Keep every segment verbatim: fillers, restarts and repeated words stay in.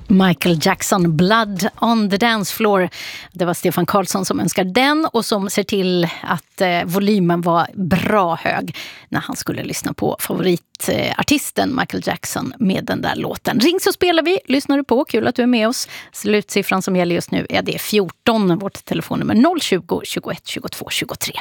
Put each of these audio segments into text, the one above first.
Michael Jackson, Blood on the Dance Floor. Det var Stefan Karlsson som önskar den och som ser till att eh, volymen var bra hög när han skulle lyssna på favoritartisten Michael Jackson med den där låten. Ring så spelar vi, lyssnar du på, kul att du är med oss. Slutsiffran som gäller just nu är det fjorton, vårt telefonnummer noll tjugo, tjugoett, tjugotvå, tjugotre.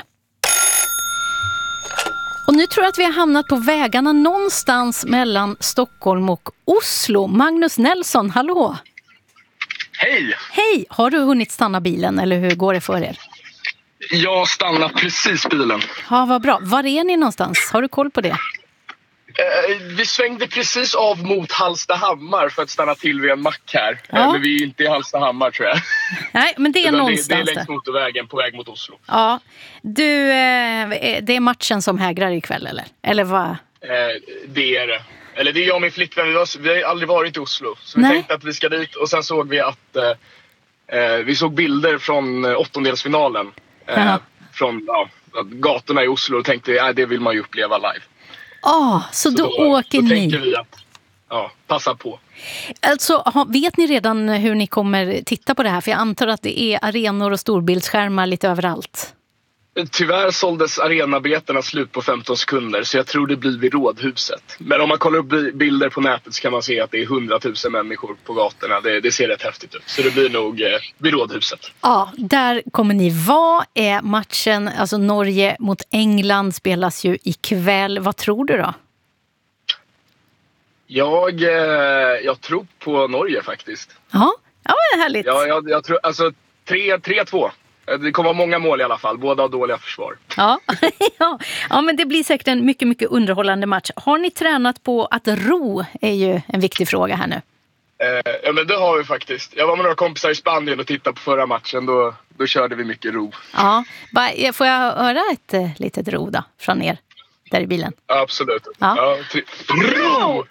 Och nu tror jag att vi har hamnat på vägarna någonstans mellan Stockholm och Oslo. Magnus Nelson, hallå! Hej! Hej! Har du hunnit stanna bilen eller hur går det för er? Jag stannar precis bilen. Ja, vad bra. Var är ni någonstans? Har du koll på det? Eh, vi svängde precis av mot Hallstahammar för att stanna till vid en mack här. Ja. Eh, men vi är inte i Hallstahammar tror jag. Nej, men det är någonstans det, det är längs där. motorvägen på väg mot Oslo. Ja. Du, eh, det är matchen som hägrar ikväll eller? Eller vad? Eh, det är det. Eller det är jag och min flickvän. Vi har, vi har aldrig varit i Oslo. Så vi Nej. tänkte att vi ska dit. Och sen såg vi att eh, vi såg bilder från åttondelsfinalen. Eh, från ja, gatorna i Oslo. Och tänkte vi att det vill man ju uppleva live. Ah, så, så då, då åker då ni. tänker vi att ja, passa på. Alltså, vet ni redan hur ni kommer titta på det här? För jag antar att det är arenor och storbildsskärmar lite överallt. Tyvärr såldes arenabiljetterna slut på femton sekunder så jag tror det blir vid Rådhuset. Men om man kollar upp bilder på nätet så kan man se att det är hundratusen människor på gatorna. Det, det ser rätt häftigt ut. Så det blir nog eh, vid Rådhuset. Ja, där kommer ni vara. Är matchen, alltså Norge mot England spelas ju ikväll. Vad tror du då? Jag, eh, jag tror på Norge faktiskt. Ja, ja det är härligt. Ja, jag, jag tror, alltså tre två. Det kommer vara många mål i alla fall. Båda har dåliga försvar. Ja. ja. ja, men det blir säkert en mycket, mycket underhållande match. Har ni tränat på att ro är ju en viktig fråga här nu. Eh, ja, men det har vi faktiskt. Jag var med några kompisar i Spanien och tittade på förra matchen. Då, då körde vi mycket ro. Ja, får jag höra ett eh, litet ro då från er där i bilen? Absolut. Ja. Ja, tri- ro!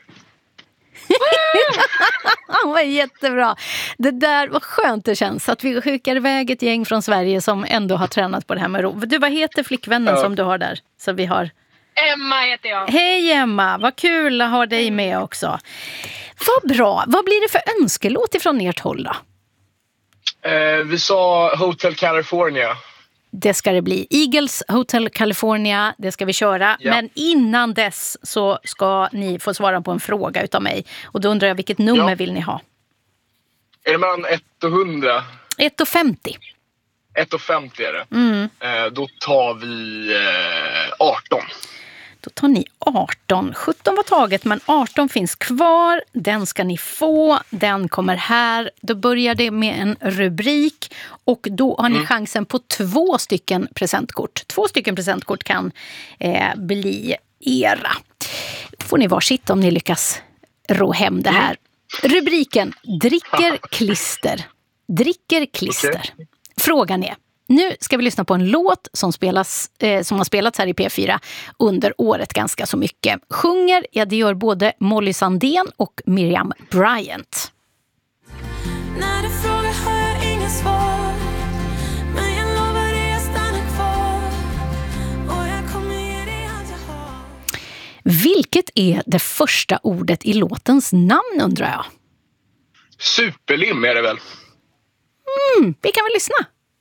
Det var jättebra. Det där var skönt det känns att vi skickar iväg ett gäng från Sverige som ändå har tränat på det här med ro. Du, vad heter flickvännen ja. som du har där? Så vi har... Emma heter jag. Hej Emma, vad kul att ha dig med också. Vad bra. Vad blir det för önskelåt ifrån ert håll då? Eh, vi sa Hotel California. Det ska det bli. Eagles Hotel California, det ska vi köra. Ja. Men innan dess så ska ni få svara på en fråga utav mig. Och då undrar jag, vilket nummer Ja. vill ni ha? Är det mellan ett och hundra? ett och femtio. ett och femtio är det. Mm. Eh, då tar vi eh, arton. Då tar ni arton. sjutton var taget, men arton finns kvar. Den ska ni få. Den kommer här. Då börjar det med en rubrik. Och då har ni mm. chansen på två stycken presentkort. Två stycken presentkort kan eh, bli era. Får ni varsitt om ni lyckas ro hem det här. Rubriken: dricker klister. Dricker klister. Okay. Frågan är: nu ska vi lyssna på en låt som, spelas, eh, som har spelats här i P fyra under året ganska så mycket. Sjunger, ja det gör både Molly Sandén och Miriam Bryant. När du frågar har jag inga svar, men jag lovar dig jag stannar kvar och jag kommer ge dig allt jag har. Vilket är det första ordet i låtens namn undrar jag? Superlim är det väl? Mm, vi kan väl lyssna.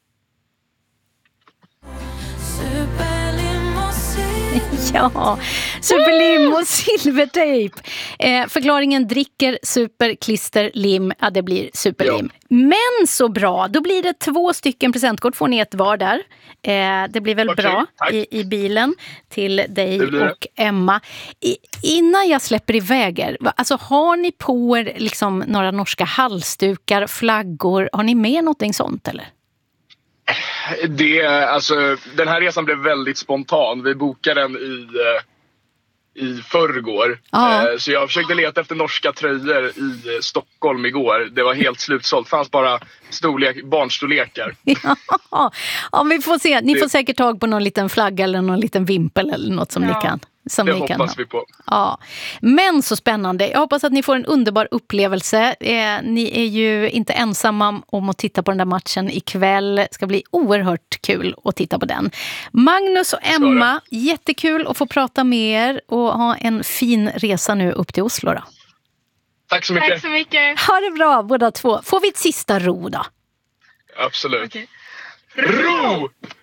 Ja, superlim och silvertejp. Eh, förklaringen: dricker, super, klister, lim. Ja, det blir superlim. Ja. Men så bra, då blir det två stycken presentkort. Får ni ett var där. Eh, det blir väl okay, bra i, i bilen till dig och Emma. I, innan jag släpper iväg er, alltså har ni på er liksom några norska halsdukar, flaggor? Har ni med någonting sånt eller? Det, alltså, den här resan blev väldigt spontan. Vi bokade den i, i förrgår. Ah. Så jag försökte leta efter norska tröjor i Stockholm igår. Det var helt slutsålt. Det fanns bara storlek, barnstorlekar. Ja, ja, vi får se. Ni det... får säkert tag på någon liten flagga eller någon liten vimpel eller något som ja. ni kan. Som det ni hoppas kan vi på. Ja. Men så spännande. Jag hoppas att ni får en underbar upplevelse. Eh, ni är ju inte ensamma om att titta på den där matchen ikväll. Det ska bli oerhört kul att titta på den. Magnus och Emma, jättekul att få prata med er och ha en fin resa nu upp till Oslo då. Tack så mycket. Tack så mycket. Ha det bra båda två. Får vi ett sista ro då? Absolut. Ha det bra båda två. Får vi ett sista ro då? Okej. Ro!